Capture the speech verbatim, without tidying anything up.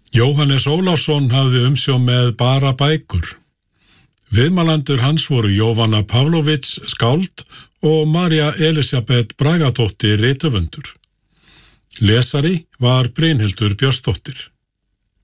Jóhannes Ólafsson hafði umsjón með Bara bækur. Viðmælendur hans voru Jóvanna Pavlovits skáld og María Elisabeth Bragadóttir rithöfundur. Lesari var Brynhildur Björnsdóttir.